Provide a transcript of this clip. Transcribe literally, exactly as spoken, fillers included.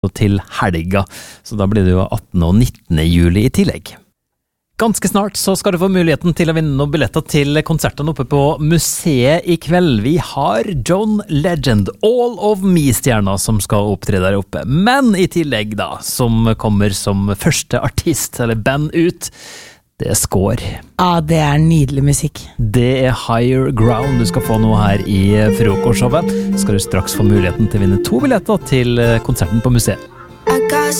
til helga, så da blir det jo attende og nittende juli i tillegg. Ganske snart så skal du få muligheten til å vinne noen billetter til konsertene oppe på museet i kveld. Vi har John Legend, All of Me-stjerna som skal opptre der oppe. Men i tillegg da, som kommer som første artist eller band ut, det er Score. Ja, det er nydelig musikk. Det er Higher Ground du skal få nå her i frokostshowet. Skal du straks få muligheten til å vinne to billetter til konserten på museet.